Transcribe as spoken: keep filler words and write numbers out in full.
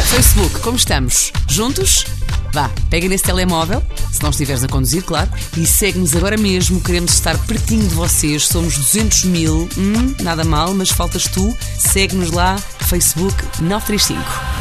Facebook, como estamos? Juntos? Vá, pega nesse telemóvel, se não estiveres a conduzir, claro, e segue-nos agora mesmo. Queremos estar pertinho de vocês. Somos duzentos mil. Hum, nada mal, mas faltas tu. Segue-nos lá, Facebook nove três cinco.